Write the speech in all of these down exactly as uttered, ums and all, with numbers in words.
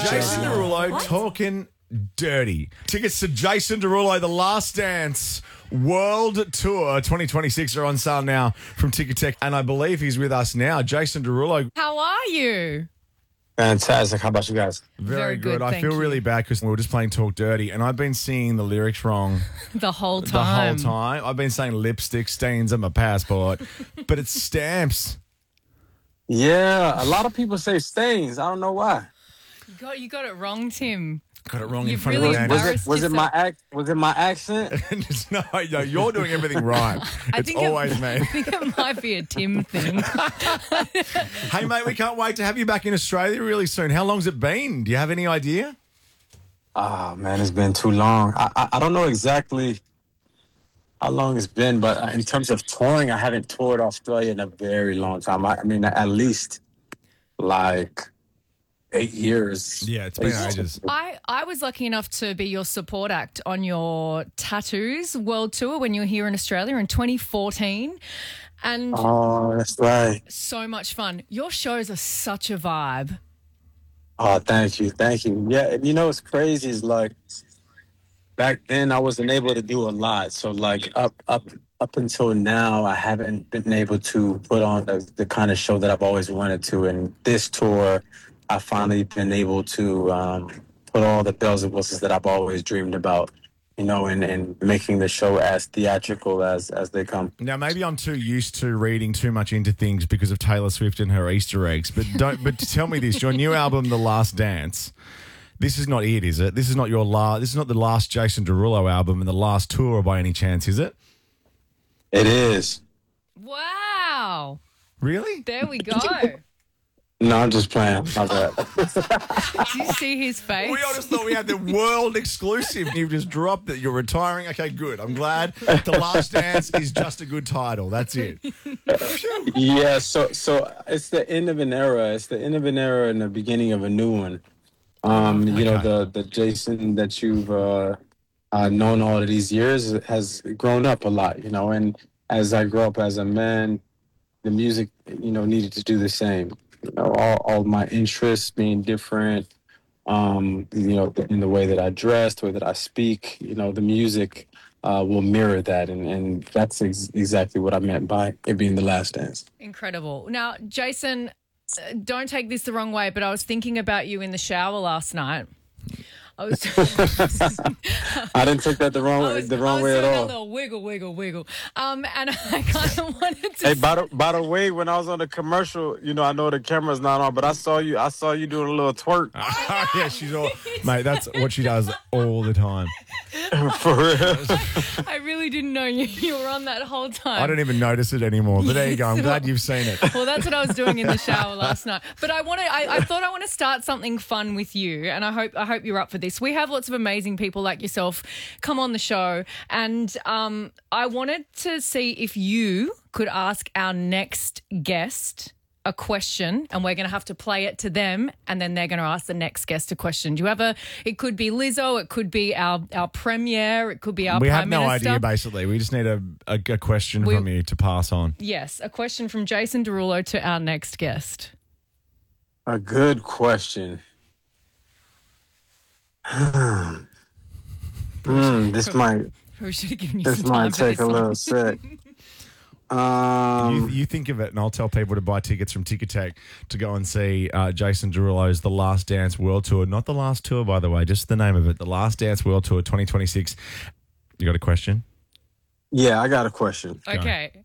Jason Derulo What? talking dirty. Tickets to Jason Derulo, The Last Dance World Tour twenty twenty-six are on sale now from Ticketek, and I believe he's with us now. Jason Derulo. How are you? Fantastic. How about you guys? Very, Very good. good, I thank feel you. really bad because we were just playing Talk Dirty, and I've been singing the lyrics wrong The whole the time. whole time. I've been saying lipstick stains on my passport, but it's stamps. Yeah, a lot of people say stains. I don't know why. You got, you got it wrong, Tim. Got it wrong in You've front really of me. Was embarrassed it was it my yourself. act? Was it my accent? no, no, you're doing everything right. I It's think it- always me. I think it might be a Tim thing. Hey, mate, we can't wait to have you back in Australia really soon. How long's it been? Do you have any idea? Oh man, it's been too long. I, I I don't know exactly how long it's been, but in terms of touring, I haven't toured Australia in a very long time. I, I mean, at least like eight years. Yeah, it's been ages. I, I was lucky enough to be your support act on your Tattoos World Tour when you were here in Australia in twenty fourteen. And Oh, that's right. so much fun. Your shows are such a vibe. Oh, thank you, thank you. Yeah, and you know what's crazy is like back then I wasn't able to do a lot. So like up up up until now, I haven't been able to put on the, the kind of show that I've always wanted to. And this tour, I finally been able to um, put all the bells and whistles that I've always dreamed about. You know, and, and making the show as theatrical as as they come. Now, maybe I'm too used to reading too much into things because of Taylor Swift and her Easter eggs. But don't. But tell me this: your new album, The Last Dance. This is not it, is it? This is not your last. This is not the last Jason Derulo album and the last tour by any chance, is it? It is. Wow. Really? There we go. No, I'm just playing. My bad. Do you see his face? We all just thought we had the world exclusive. You've just dropped that you're retiring. Okay, good. I'm glad. The Last Dance is just a good title. That's it. Yeah, so so it's the end of an era. It's the end of an era and the beginning of a new one. Um, you know, Okay. the the Jason that you've uh, uh, known all of these years has grown up a lot. You know, and as I grow up as a man, the music, you know, needed to do the same. You know, all all my interests being different. Um, you know, in the way that I dress, the way that I speak. You know, the music uh, will mirror that, and and that's ex- exactly what I meant by it being the last dance. Incredible. Now, Jason, uh, don't take this the wrong way, but I was thinking about you in the shower last night. I was, I didn't take that the wrong I was, the wrong I was way at doing all. a little wiggle, wiggle, wiggle. Um, and I kind of wanted to. Hey, by the by the way, when I was on the commercial, you know, I know the camera's not on, but I saw you. I saw you doing a little twerk. yeah, she's all, mate. That's what she does all the time. For real. I really didn't know you, you were on that whole time. I don't even notice it anymore. But there you go. I'm glad you've seen it. Well, that's what I was doing in the shower last night. But I want to. I, I thought I want to start something fun with you, and I hope I hope you're up for this. We have lots of amazing people like yourself come on the show, and um, I wanted to see if you could ask our next guest a question, and we're going to have to play it to them, and then they're going to ask the next guest a question. Do you have a? It could be Lizzo, it could be our our premier, it could be our We prime have no minister. idea, basically. We just need a, a, a question We- from you to pass on. Yes, a question from Jason Derulo to our next guest. A good question. Hmm, this might We should have given you this some time might for take this a one. little sec. You, Um, you think of it, and I'll tell people to buy tickets from Ticketek to go and see uh, Jason Derulo's The Last Dance World Tour. Not the last tour, by the way, just the name of it. The Last Dance World Tour twenty twenty-six. You got a question? yeah, I got a question. Okay.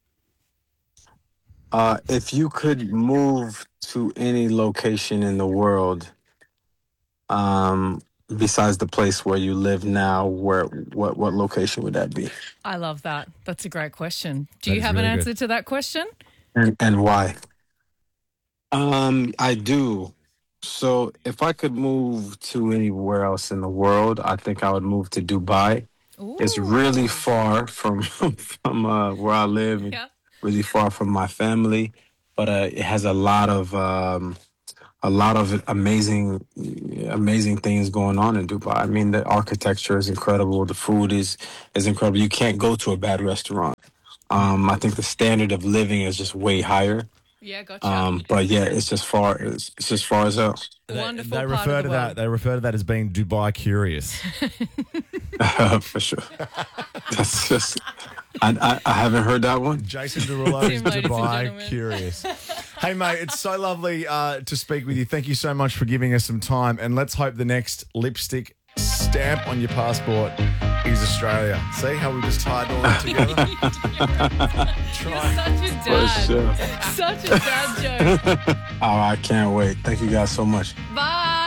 Uh, if you could move to any location in the world, um, besides the place where you live now, where what what location would that be, I love that. That's a great question. Do That you is have an really answer good. to that question? and and why? Um, I do. So if I could move to anywhere else in the world, I think I would move to Dubai. It's Ooh. really far from from uh, where I live, and Yeah. really far from my family, but uh, it has a lot of um, a lot of amazing amazing things going on in Dubai. I mean, the architecture is incredible. The food is is incredible. You can't go to a bad restaurant. Um, I think the standard of living is just way higher. Yeah, gotcha. Um, but yeah, it's just far it's, it's just far as hell. They, wonderful they part refer of to the that. world. They refer to that as being Dubai curious. For sure. That's just. I, I I haven't heard that one. Jason Derulo is Tim, ladies and Dubai gentlemen. curious. Hey, mate, it's so lovely uh, to speak with you. Thank you so much for giving us some time. And let's hope the next lipstick stamp on your passport is Australia. See how we just tied all that together? You're Try. such a For dad. sure. Such a dad joke. Oh, I can't wait. Thank you guys so much. Bye.